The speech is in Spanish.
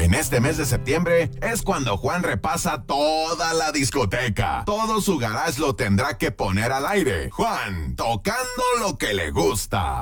En este mes de septiembre es cuando Juan repasa toda la discoteca. Todo su garage lo tendrá que poner al aire. Juan, tocando lo que le gusta.